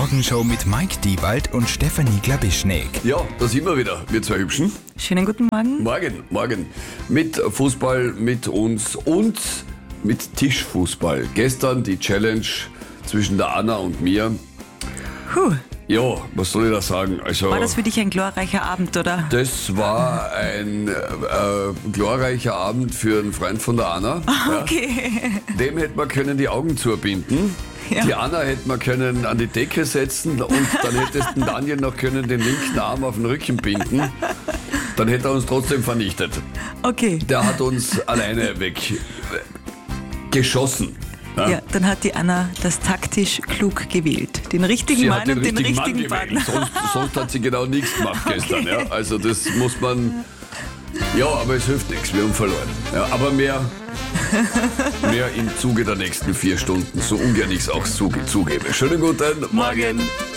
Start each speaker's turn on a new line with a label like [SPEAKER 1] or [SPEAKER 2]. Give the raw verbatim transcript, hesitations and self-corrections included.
[SPEAKER 1] Morgenshow mit Mike Diewald und Stefanie Glabischnik.
[SPEAKER 2] Ja, da sind wir wieder, wir zwei Hübschen.
[SPEAKER 3] Schönen guten Morgen.
[SPEAKER 2] Morgen, morgen. Mit Fußball, mit uns und mit Tischfußball. Gestern die Challenge zwischen der Anna und mir.
[SPEAKER 3] Puh.
[SPEAKER 2] Ja, was soll ich da sagen? Also,
[SPEAKER 3] War das für dich ein glorreicher Abend, oder?
[SPEAKER 2] das war ein äh, glorreicher Abend für einen Freund von der Anna.
[SPEAKER 3] Okay.
[SPEAKER 2] Ja. Dem hätte man können die Augen zubinden.
[SPEAKER 3] Ja.
[SPEAKER 2] Die Anna hätte man können an die Decke setzen und dann hättest den Daniel noch können den linken Arm auf den Rücken binden. Dann hätte er uns trotzdem vernichtet.
[SPEAKER 3] Okay.
[SPEAKER 2] Der hat uns alleine weg geschossen. Ja.
[SPEAKER 3] Ja, dann hat die Anna das taktisch klug gewählt. Den richtigen
[SPEAKER 2] Sie
[SPEAKER 3] Mann
[SPEAKER 2] hat den
[SPEAKER 3] und den
[SPEAKER 2] richtigen
[SPEAKER 3] richtigen
[SPEAKER 2] Mann gewählt.
[SPEAKER 3] Partner.
[SPEAKER 2] Sonst, sonst hat sie genau nichts gemacht gestern.
[SPEAKER 3] Okay.
[SPEAKER 2] Ja. Also das muss man... Ja, aber es hilft nichts, wir haben verloren. Ja, aber mehr, mehr im Zuge der nächsten vier Stunden, so ungern ich es auch zuge- zugebe. Schönen guten Morgen.
[SPEAKER 3] Morgen.